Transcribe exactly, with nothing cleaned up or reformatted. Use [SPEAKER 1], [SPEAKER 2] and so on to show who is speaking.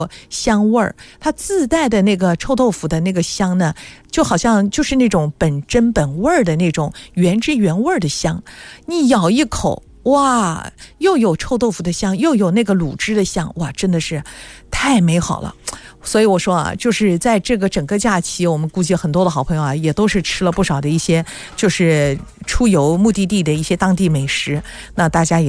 [SPEAKER 1] 香味儿，它自带的那个臭豆腐的那个香呢，就好像就是那种本真本味儿的那种原汁原味的香。你咬一口，哇，又有臭豆腐的香，又有那个卤汁的香，哇，真的是太美好了。所以我说啊，就是在这个整个假期，我们估计很多的好朋友啊，也都是吃了不少的一些就是出游目的地的一些当地美食，那大家也